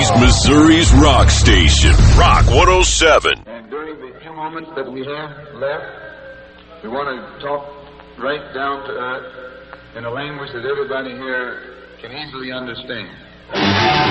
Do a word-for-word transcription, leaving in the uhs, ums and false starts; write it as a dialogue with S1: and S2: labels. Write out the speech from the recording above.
S1: Northeast Missouri's rock station, Rock one oh seven.
S2: And during the few moments that we have left, we want to talk right down to earth in a language that everybody here can easily understand.